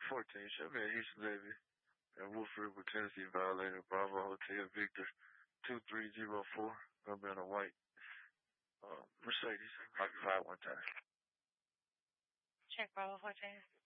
14. Show me a Houston Navy and Wolf River, Tennessee violator, Bravo Hotel Victor 2304. Gonna be on a white Mercedes, occupied one time. Check Bravo 14.